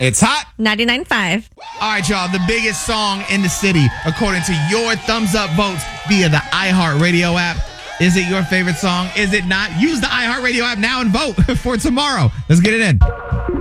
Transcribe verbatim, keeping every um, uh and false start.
It's hot. ninety-nine point five. All right, y'all. The biggest song in the city, according to your thumbs up votes via the iHeartRadio app. Is it your favorite song? Is it not? Use the iHeartRadio app now and vote for tomorrow. Let's get it in.